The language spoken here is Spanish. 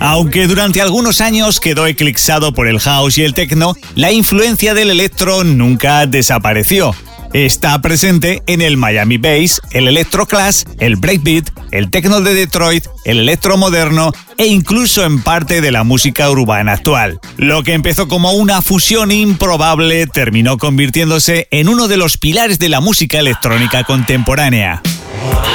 Aunque durante algunos años quedó eclipsado por el house y el techno, la influencia del electro nunca desapareció. Está presente en el Miami Bass, el electroclash, el breakbeat, el techno de Detroit, el electro moderno e incluso en parte de la música urbana actual. Lo que empezó como una fusión improbable terminó convirtiéndose en uno de los pilares de la música electrónica contemporánea.